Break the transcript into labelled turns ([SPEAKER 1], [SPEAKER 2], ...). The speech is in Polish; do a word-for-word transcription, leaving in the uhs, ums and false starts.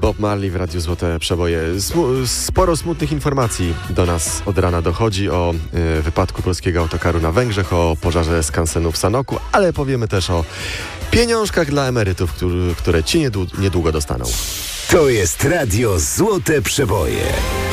[SPEAKER 1] Bob Marley w Radiu Złote Przeboje. Smu- sporo smutnych informacji do nas od rana dochodzi o y, wypadku polskiego autokaru na Węgrzech, o pożarze skansenu w Sanoku, ale powiemy też o pieniążkach dla emerytów, który, które ci niedłu- niedługo dostaną.
[SPEAKER 2] To jest Radio Złote Przeboje.